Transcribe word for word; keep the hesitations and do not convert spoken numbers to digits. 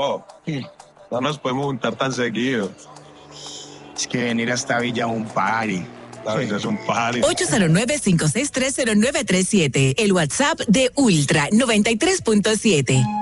bro. No nos podemos juntar tan seguido. Es que venir hasta Villa es un party. La Villa es un party. ocho cero nueve, cinco seis tres, cero nueve tres siete. El WhatsApp de Ultra noventa y tres punto siete.